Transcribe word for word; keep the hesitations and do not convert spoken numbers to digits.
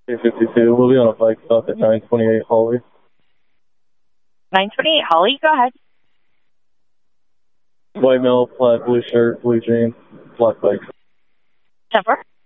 two fifty-two. We'll be on a bike stop at nine twenty-eight Holly. nine twenty-eight Holly, go ahead. White male, plaid blue shirt, blue jeans, black bike. Temper.